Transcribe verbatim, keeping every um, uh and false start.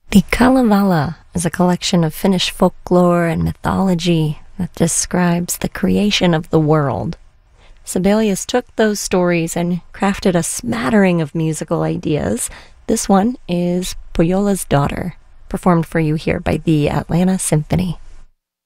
The Kalevala is a collection of Finnish folklore and mythology that describes the creation of the world. Sibelius took those stories and crafted a smattering of musical ideas. This one is Pohjola's Daughter, performed for you here by the Atlanta Symphony.